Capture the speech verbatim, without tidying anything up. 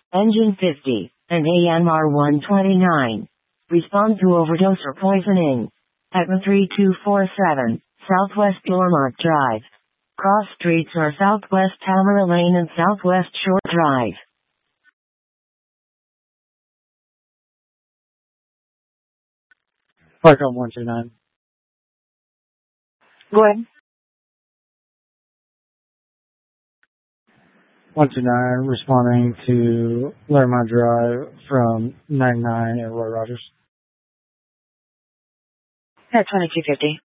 Engine fifty, and A M R one twenty-nine. Respond to overdose or poisoning. At three two four seven, Southwest Lormont Drive. Cross streets are Southwest Tamara Lane and Southwest Shore Drive. Park on one two nine. Go ahead. one two nine, responding to Lormont Drive from ninety-nine at Roy Rogers. At twenty-two fifty.